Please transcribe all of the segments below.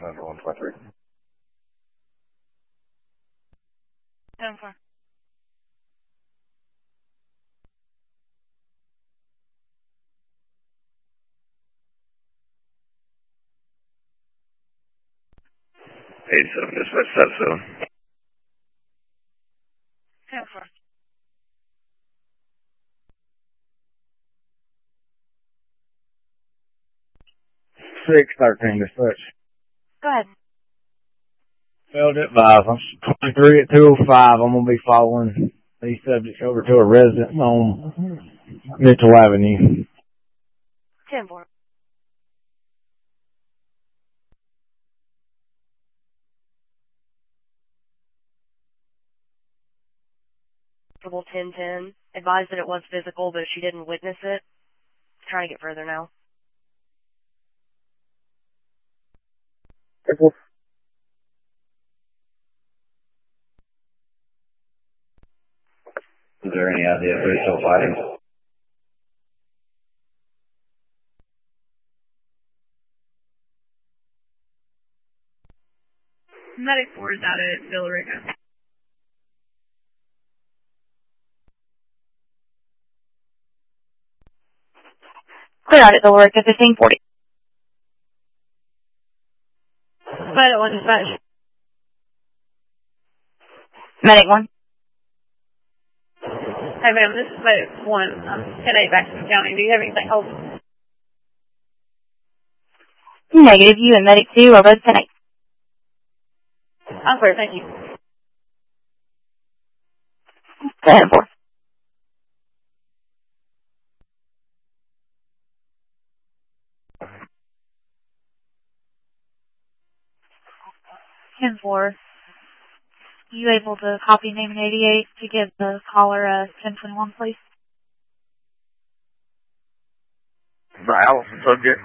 123. 10-4. Hey, 7, dispatch 7. 10-4. 613 dispatch. Go ahead. Failed at 5. I'm 23 at 205. I'm going to be following these subjects over to a resident on Mitchell Avenue. 10-4. Double 10-10. Advised that it was physical, but she didn't witness it. Trying to get further now. Is there any idea if they're still fighting? Medic 4 is out at Villarica. Clear out at Villarica, 1540. Medic 1 dispatch. Medic 1. Hey ma'am, this is Medic 1. I'm 10-8 back to the county. Do you have anything else? Negative. You and Medic 2 are both 10-8. I'm clear, thank you. 10-4. Ten four. You able to copy name and 88 to give the caller a 1021, please? The Allison subject.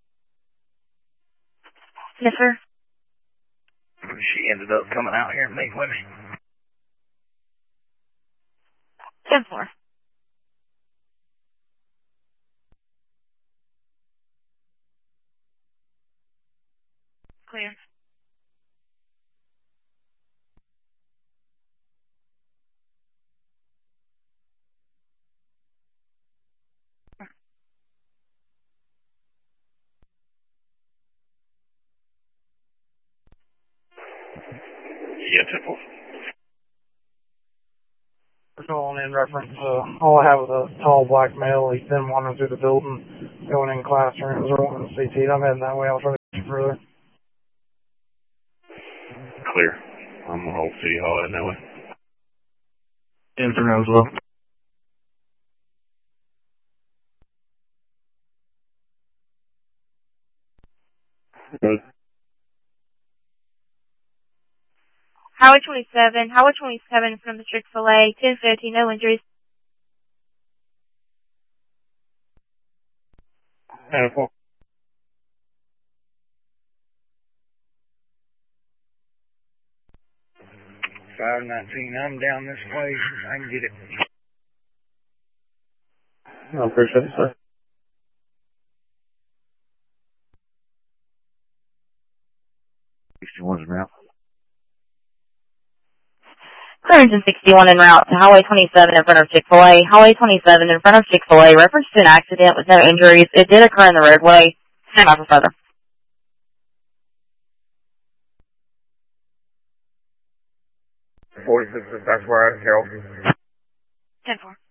Yes, sir. She ended up coming out here and meeting with me. 10-4. Clear. Yeah, 10-4. We're calling in reference to all I have is a tall black male. He's been wandering through the building, going in classrooms or wanting to CT. I'm heading that way. I'll try to get you further. Clear. I'm going to hold City Hall in that way. 10 for Roswell. Good. Highway 27 from the Chick-fil-A, 1050, no injuries. 10-4. 519. I'm down this way. I can get it. I appreciate it, sir. 61's en route. Clearance in 61 en route to Highway 27 in front of Chick-fil-A. Highway 27 in front of Chick-fil-A, reference to an accident with no injuries. It did occur in the roadway. Stand by for further. 46, that's where I help. 10-4.